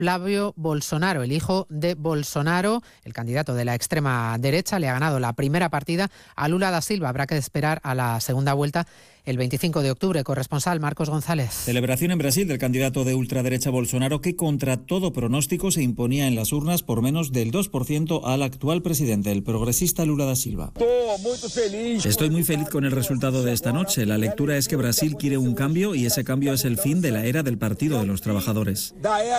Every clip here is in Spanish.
Flavio Bolsonaro, el hijo de Bolsonaro, el candidato de la extrema derecha, le ha ganado la primera partida a Lula da Silva. Habrá que esperar a la segunda vuelta el 25 de octubre. Corresponsal Marcos González. Celebración en Brasil del candidato de ultraderecha Bolsonaro, que contra todo pronóstico se imponía en las urnas por menos del 2% al actual presidente, el progresista Lula da Silva. Estoy muy feliz con el resultado de esta noche. La lectura es que Brasil quiere un cambio y ese cambio es el fin de la era del Partido de los Trabajadores.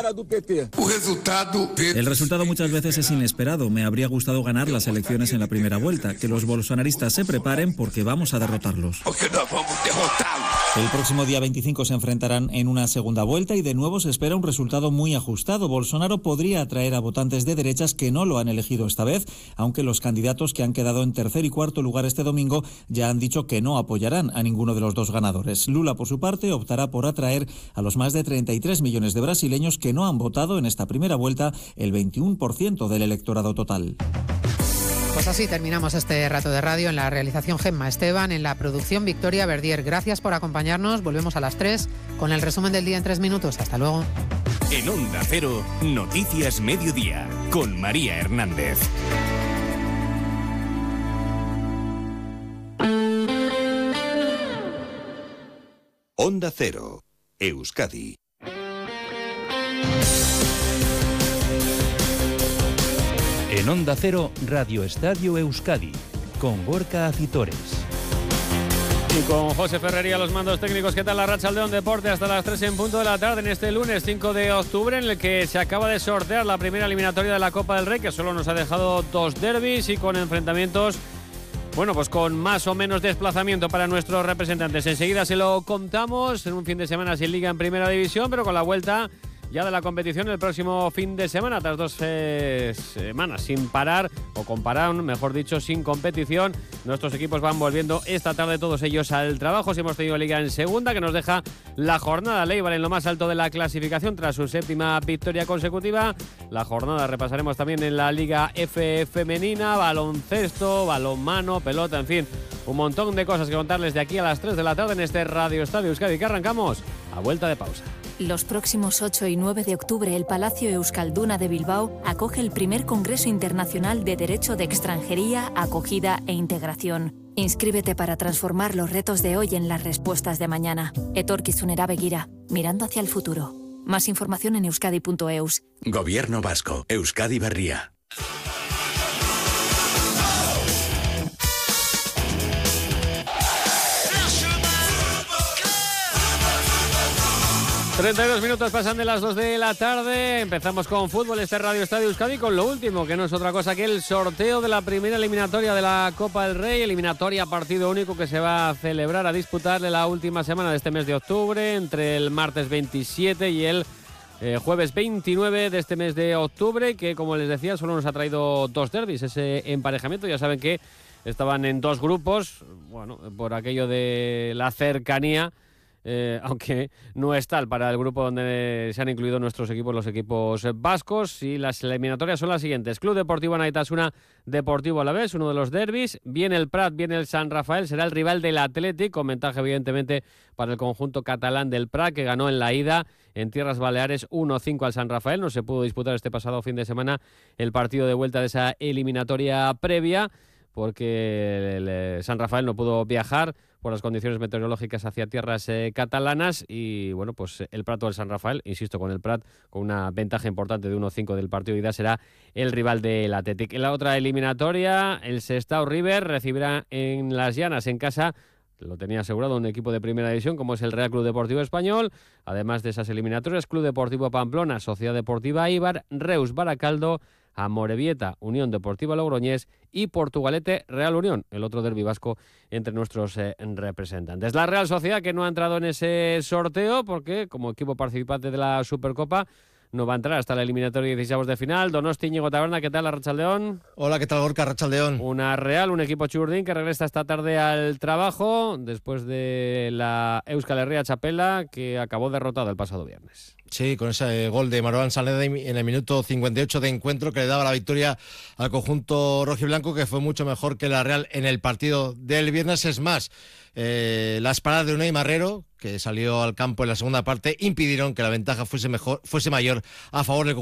El resultado muchas veces es inesperado. Me habría gustado ganar las elecciones en la primera vuelta. Que los bolsonaristas se preparen porque vamos a derrotarlos. El próximo día 25 se enfrentarán en una segunda vuelta y de nuevo se espera un resultado muy ajustado. Bolsonaro podría atraer a votantes de derechas que no lo han elegido esta vez, aunque los candidatos que han quedado en tercer y cuarto lugar este domingo ya han dicho que no apoyarán a ninguno de los dos ganadores. Lula, por su parte, optará por atraer a los más de 33 millones de brasileños que no han votado en esta primera vuelta, el 21% del electorado total. Pues así terminamos este rato de radio. En la realización Gemma Esteban, en la producción Victoria Verdier. Gracias por acompañarnos. Volvemos a las 3 con el resumen del día en 3 minutos. Hasta luego. En Onda Cero, Noticias Mediodía, con María Hernández. Onda Cero, Euskadi. En Onda Cero, Radio Estadio Euskadi, con Gorka Acitores. Y con José Ferrería, los mandos técnicos. ¿Qué tal la Arratsaldeon Deporte? Hasta las 3 en punto de la tarde en este lunes 5 de octubre, en el que se acaba de sortear la primera eliminatoria de la Copa del Rey, que solo nos ha dejado 2 derbis y con enfrentamientos, bueno, pues con más o menos desplazamiento para nuestros representantes. Enseguida se lo contamos, en un fin de semana sin liga en primera división, pero con la vuelta ya de la competición el próximo fin de semana, tras 2 semanas sin parar, o con parón, mejor dicho, sin competición. Nuestros equipos van volviendo esta tarde todos ellos al trabajo. Si hemos tenido liga en segunda, que nos deja la jornada Leibar en lo más alto de la clasificación tras su 7ª victoria consecutiva. La jornada repasaremos también en la Liga F femenina, baloncesto, balonmano, pelota, en fin, un montón de cosas que contarles de aquí a las 3 de la tarde en este Radio Estadio Euskadi, que arrancamos a vuelta de pausa. Los próximos 8 y 9 de octubre, el Palacio Euskalduna de Bilbao acoge el primer Congreso Internacional de Derecho de Extranjería, Acogida e Integración. Inscríbete para transformar los retos de hoy en las respuestas de mañana. Etorkizunera begira, mirando hacia el futuro. Más información en euskadi.eus. Gobierno Vasco, Euskadi Berria. 32 minutos pasan de las 2 de la tarde. Empezamos con fútbol, este Radio Estadio Euskadi, con lo último, que no es otra cosa que el sorteo de la primera eliminatoria de la Copa del Rey. Eliminatoria partido único que se va a celebrar, a disputar la última semana de este mes de octubre, entre el martes 27 y el jueves 29 de este mes de octubre, que, como les decía, solo nos ha traído 2 derbis, ese emparejamiento. Ya saben que estaban en 2 grupos, bueno, por aquello de la cercanía, aunque no es tal para el grupo donde se han incluido nuestros equipos, los equipos vascos. Y las eliminatorias son las siguientes: Club Deportivo Anaitasuna, Deportivo Alavés, uno de los derbis. Viene el Prat, viene el San Rafael, será el rival del Athletic, con ventaja evidentemente para el conjunto catalán del Prat, que ganó en la ida en Tierras Baleares 1-5 al San Rafael. No se pudo disputar este pasado fin de semana el partido de vuelta de esa eliminatoria previa, porque el San Rafael no pudo viajar por las condiciones meteorológicas hacia tierras catalanas. Y bueno, pues el Prat del San Rafael, insisto, con el Prat con una ventaja importante de 1-5 del partido de ida, será el rival del Athletic. En la otra eliminatoria, el Sestao River recibirá en Las Llanas, en casa, lo tenía asegurado, un equipo de primera división como es el Real Club Deportivo Español. Además de esas eliminatorias, Club Deportivo Pamplona, Sociedad Deportiva Eibar, Reus Baracaldo, Amorebieta, Unión Deportiva Logroñés y Portugalete Real Unión, el otro derbi vasco entre nuestros representantes. La Real Sociedad, que no ha entrado en ese sorteo porque, como equipo participante de la Supercopa, no va a entrar hasta la eliminatoria de 16avos de final. Donosti, Íñigo Taberna, ¿qué tal, Arratsaldeon? Hola, ¿qué tal, Gorka? Arratsaldeon. Una Real, un equipo churdín que regresa esta tarde al trabajo después de la Euskal Herria Txapela, que acabó derrotada el pasado viernes. Sí, con ese gol de Marwan Sanleda en el minuto 58 de encuentro que le daba la victoria al conjunto rojiblanco, que fue mucho mejor que la Real en el partido del viernes. Es más, las paradas de Unai Marrero, que salió al campo en la segunda parte, impidieron que la ventaja fuese mayor a favor del